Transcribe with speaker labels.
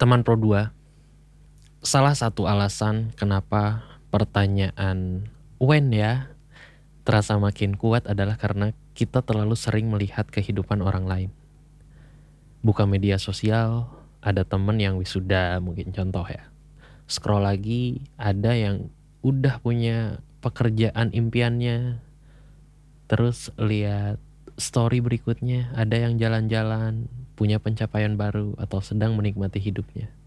Speaker 1: Teman Pro 2, salah satu alasan kenapa pertanyaan "when ya" terasa makin kuat adalah karena kita terlalu sering melihat kehidupan orang lain. Buka media sosial, ada temen yang wisuda mungkin contoh ya. Scroll lagi, ada yang udah punya pekerjaan impiannya. Terus lihat story berikutnya, ada yang jalan-jalan, punya pencapaian baru atau sedang menikmati hidupnya.